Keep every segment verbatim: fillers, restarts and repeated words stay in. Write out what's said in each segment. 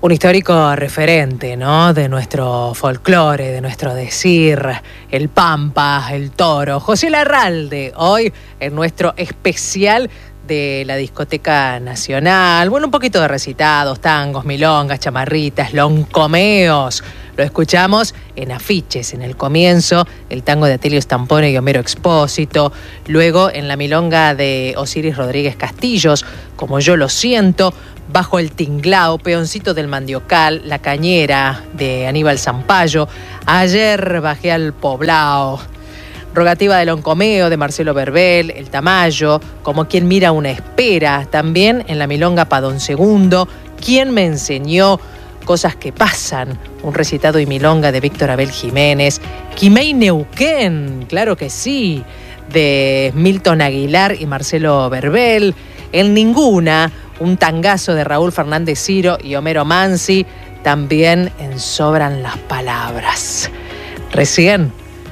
Un histórico referente, ¿no?, de nuestro folclore, de nuestro decir, el Pampa, el Toro. José Larralde, hoy en nuestro especial de la Discoteca Nacional. Bueno, un poquito de recitados, tangos, milongas, chamarritas, loncomeos. Lo escuchamos en afiches, en el comienzo, el tango de Atilio Stampone y Homero Expósito. Luego en la milonga de Osiris Rodríguez Castillos, Como yo lo siento. Bajo el tinglao, Peoncito del Mandiocal, La Cañera de Aníbal Zampayo. Ayer bajé al Poblao. Rogativa del Oncomeo de Marcelo Verbel, El Tamayo, Como quien mira una espera, también en la milonga Padón Segundo, ¿Quién me enseñó? Cosas que pasan, un recitado y milonga de Víctor Abel Jiménez. Quimei Neuquén, claro que sí, de Milton Aguilar y Marcelo Verbel. En Ninguna, un tangazo de Raúl Fernández Ciro y Homero Mansi, también en Sobran las Palabras. Recién,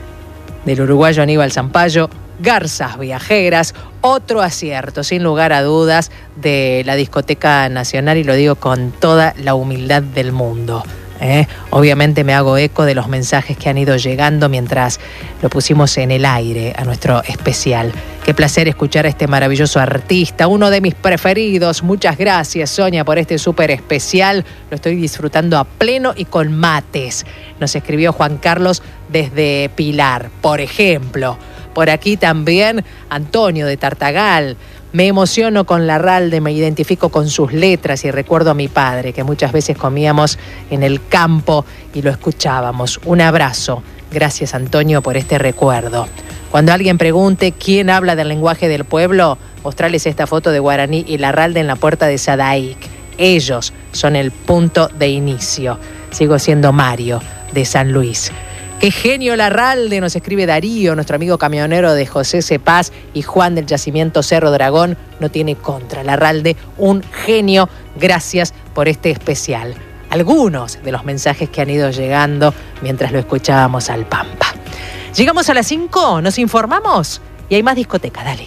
del uruguayo Aníbal Zampayo, Garzas Viajeras, otro acierto, sin lugar a dudas, de la Discoteca Nacional, y lo digo con toda la humildad del mundo. ¿eh? Obviamente me hago eco de los mensajes que han ido llegando mientras lo pusimos en el aire a nuestro especial. Qué placer escuchar a este maravilloso artista, uno de mis preferidos. Muchas gracias, Sonia, por este súper especial. Lo estoy disfrutando a pleno y con mates. Nos escribió Juan Carlos desde Pilar, por ejemplo. Por aquí también Antonio de Tartagal. Me emociono con Larralde, me identifico con sus letras y recuerdo a mi padre, que muchas veces comíamos en el campo y lo escuchábamos. Un abrazo. Gracias, Antonio, por este recuerdo. Cuando alguien pregunte quién habla del lenguaje del pueblo, mostrarles esta foto de Guaraní y Larralde en la puerta de Sadaic. Ellos son el punto de inicio. Sigo siendo Mario, de San Luis. ¡Qué genio Larralde!, nos escribe Darío, nuestro amigo camionero de José Cepaz, y Juan del Yacimiento Cerro Dragón. No tiene contra. Larralde, un genio. Gracias por este especial. Algunos de los mensajes que han ido llegando mientras lo escuchábamos al Pampa. Llegamos a las cinco, nos informamos y hay más discoteca. Dale.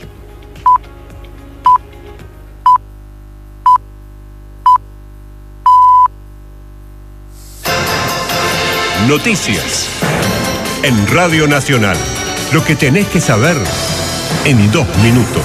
Noticias en Radio Nacional. Lo que tenés que saber en dos minutos.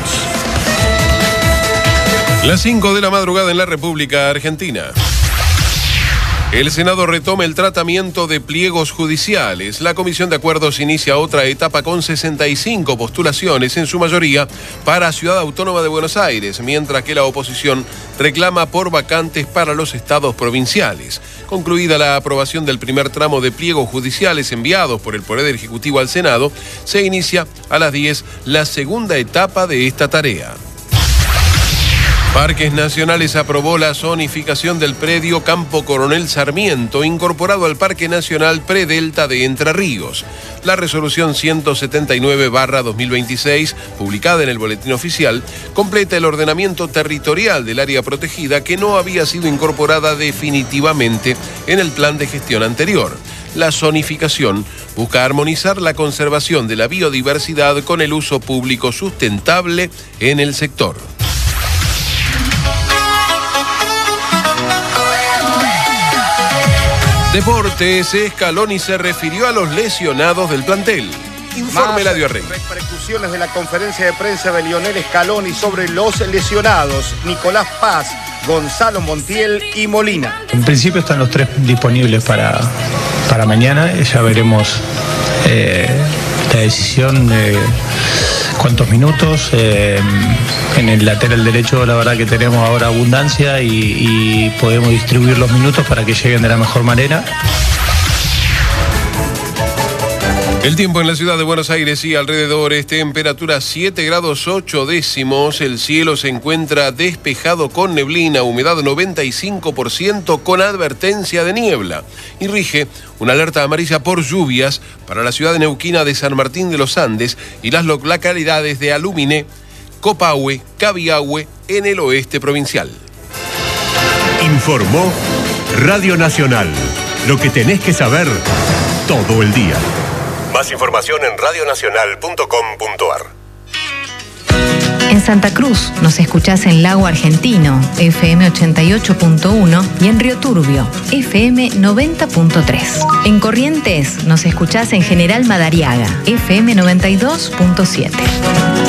Las cinco de la madrugada en la República Argentina. El Senado retoma el tratamiento de pliegos judiciales. La Comisión de Acuerdos inicia otra etapa con sesenta y cinco postulaciones, en su mayoría para Ciudad Autónoma de Buenos Aires, mientras que la oposición reclama por vacantes para los estados provinciales. Concluida la aprobación del primer tramo de pliegos judiciales enviados por el Poder Ejecutivo al Senado, se inicia a las diez la segunda etapa de esta tarea. Parques Nacionales aprobó la zonificación del predio Campo Coronel Sarmiento, incorporado al Parque Nacional Predelta de Entre Ríos. La resolución ciento setenta y nueve barra dos mil veintiséis, publicada en el Boletín Oficial, completa el ordenamiento territorial del área protegida que no había sido incorporada definitivamente en el plan de gestión anterior. La zonificación busca armonizar la conservación de la biodiversidad con el uso público sustentable en el sector. Deportes, Scaloni se refirió a los lesionados del plantel. Informe Eladio Arrey. Repercusiones de la conferencia de prensa de Lionel Scaloni sobre los lesionados: Nicolás Paz, Gonzalo Montiel y Molina. En principio están los tres disponibles para, para mañana. Ya veremos eh, la decisión de cuántos minutos. Eh, en el lateral derecho la verdad que tenemos ahora abundancia y, y podemos distribuir los minutos para que lleguen de la mejor manera. El tiempo en la ciudad de Buenos Aires y alrededores, temperatura siete grados ocho décimos, el cielo se encuentra despejado con neblina, humedad noventa y cinco por ciento con advertencia de niebla, y rige una alerta amarilla por lluvias para la ciudad neuquina de San Martín de los Andes y las localidades de Aluminé, Copahue, Cabiahue en el oeste provincial. Informó Radio Nacional. Lo que tenés que saber todo el día. Más información en radionacional punto com punto ar. En Santa Cruz nos escuchás en Lago Argentino, F M ochenta y ocho punto uno, y en Río Turbio, F M noventa punto tres. En Corrientes nos escuchás en General Madariaga, F M noventa y dos punto siete.